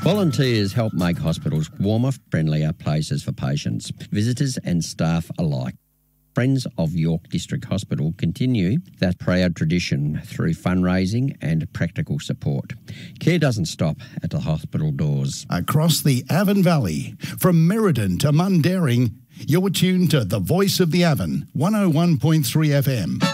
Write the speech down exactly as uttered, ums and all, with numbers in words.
Volunteers help make hospitals warmer, friendlier places for patients, visitors and staff alike. Friends of York District Hospital continue that proud tradition through fundraising and practical support. Care doesn't stop at the hospital doors. Across the Avon Valley, from Merredin to Mundaring, you're tuned to the Voice of the Avon, one oh one point three F M.